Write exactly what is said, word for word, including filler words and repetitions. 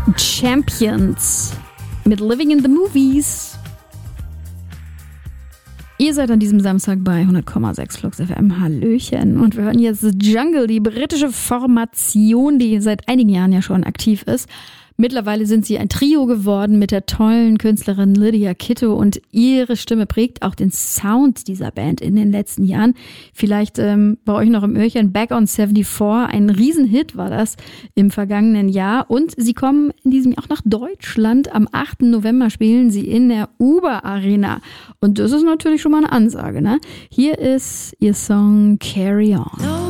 Champions mit Living in the Movies. Ihr seid an diesem Samstag bei hundert Komma sechs Flux F M. Hallöchen. Und wir hören jetzt Jungle, die britische Formation, die seit einigen Jahren ja schon aktiv ist. Mittlerweile sind sie ein Trio geworden mit der tollen Künstlerin Lydia Kitto und ihre Stimme prägt auch den Sound dieser Band in den letzten Jahren. Vielleicht ähm, bei euch noch im Öhrchen, Back on seventy-four, ein Riesenhit war das im vergangenen Jahr und sie kommen in diesem Jahr auch nach Deutschland. Am achten November spielen sie in der Uber Arena und das ist natürlich schon mal eine Ansage, ne? Hier ist ihr Song Carry On.